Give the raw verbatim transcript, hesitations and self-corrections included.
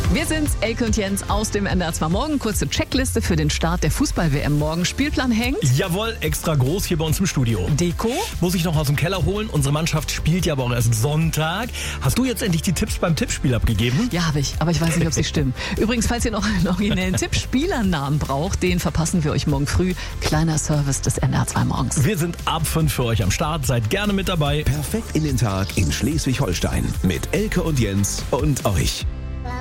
Wir sind's, Elke und Jens aus dem N D R zwei Morgen. Kurze Checkliste für den Start der Fußball-W M morgen. Spielplan hängt. Jawohl, extra groß hier bei uns im Studio. Deko. Muss ich noch aus dem Keller holen. Unsere Mannschaft spielt ja aber auch erst Sonntag. Hast du jetzt endlich die Tipps beim Tippspiel abgegeben? Ja, habe ich, aber ich weiß nicht, ob sie stimmen. Übrigens, falls ihr noch einen originellen Tippspielernamen braucht, den verpassen wir euch morgen früh. Kleiner Service des N D R zwei Morgens. Wir sind ab fünf für euch am Start. Seid gerne mit dabei. Perfekt in den Tag in Schleswig-Holstein mit Elke und Jens und euch.